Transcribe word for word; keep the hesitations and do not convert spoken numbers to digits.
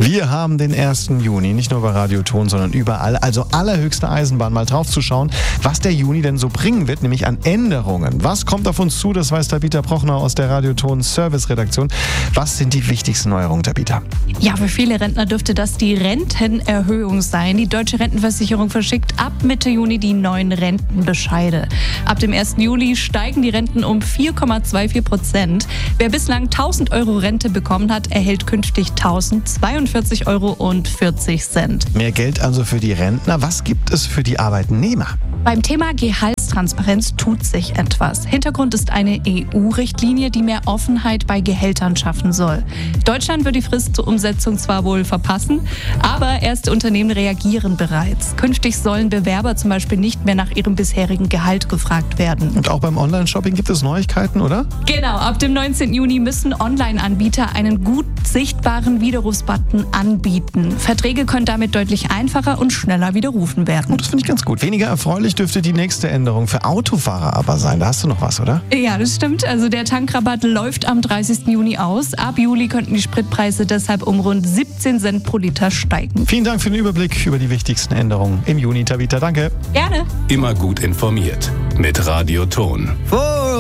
Wir haben den ersten Juni, nicht nur bei Radio Ton, sondern überall, also allerhöchste Eisenbahn, mal drauf zu schauen, was der Juni denn so bringen wird, nämlich an Änderungen. Was kommt auf uns zu, das weiß Tabita Prochnow aus der Radio Ton Service-Redaktion. Was sind die wichtigsten Neuerungen, Tabita? Ja, für viele Rentner dürfte das die Rentenerhöhung sein. Die Deutsche Rentenversicherung verschickt ab Mitte Juni die neuen Rentenbescheide. Ab dem ersten Juli steigen die Renten um vier Komma vierundzwanzig Prozent. Wer bislang tausend Euro Rente bekommen hat, erhält künftig tausendzweiundvierzig Euro und vierzig Cent. Mehr Geld also für die Rentner. Was gibt es für die Arbeitnehmer? Beim Thema Gehaltstransparenz tut sich etwas. Hintergrund ist eine E U-Richtlinie, die mehr Offenheit bei Gehältern schaffen soll. Deutschland wird die Frist zur Umsetzung zwar wohl verpassen, aber erste Unternehmen reagieren bereits. Künftig sollen Bewerber zum Beispiel nicht mehr nach ihrem bisherigen Gehalt gefragt werden. Und auch beim Online-Shopping gibt es Neuigkeiten, oder? Genau, ab dem neunzehnten Juni müssen Online-Anbieter einen gut sichtbaren Widerrufsbutton anbieten. Verträge können damit deutlich einfacher und schneller widerrufen werden. Oh, das finde ich ganz gut. Weniger erfreulich dürfte die nächste Änderung für Autofahrer aber sein. Da hast du noch was, oder? Ja, das stimmt. Also der Tankrabatt läuft am dreißigsten Juni aus. Ab Juli könnten die Spritpreise deshalb um rund siebzehn Cent pro Liter steigen. Vielen Dank für den Überblick über die wichtigsten Änderungen im Juni, Tabita. Danke. Gerne. Immer gut informiert mit Radio Ton.